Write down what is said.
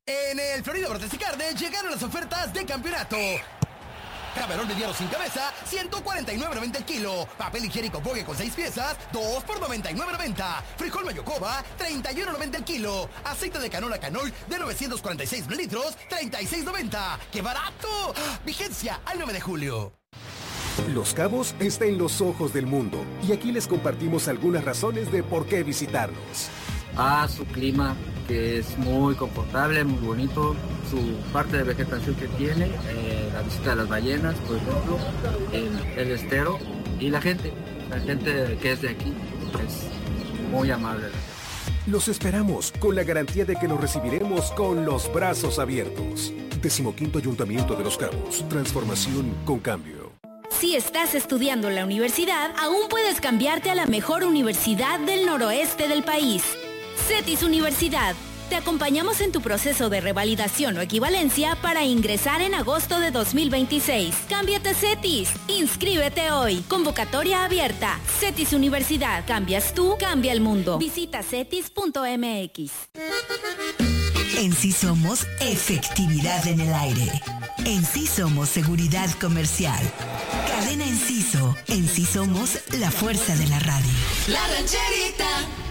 En el Florida Brotes y Carne llegaron las ofertas de campeonato. Camarón mediano sin cabeza, 149.90 el kilo. Papel higiénico Bogue con 6 piezas, 2 por 99.90. Frijol Mayocoba, 31.90 el kilo. Aceite de canola Canol de 946 mililitros, 36.90. ¡Qué barato! Vigencia al 9 de julio. Los Cabos está en los ojos del mundo y aquí les compartimos algunas razones de por qué visitarnos. Su clima, que es muy confortable, muy bonito, su parte de vegetación que tiene, la visita de las ballenas, por ejemplo, el estero y la gente que es de aquí es muy amable. Los esperamos con la garantía de que los recibiremos con los brazos abiertos. 15º Ayuntamiento de Los Cabos, transformación con cambio. Si estás estudiando en la universidad, aún puedes cambiarte a la mejor universidad del noroeste del país. CETIS Universidad. Te acompañamos en tu proceso de revalidación o equivalencia para ingresar en agosto de 2026. Cámbiate CETIS. Inscríbete hoy. Convocatoria abierta. CETIS Universidad. Cambias tú, cambia el mundo. Visita cetis.mx. En Sí Somos efectividad en el aire. En Sí Somos seguridad comercial. Cadena Enciso. En Sí Somos la fuerza de la radio. La Rancherita.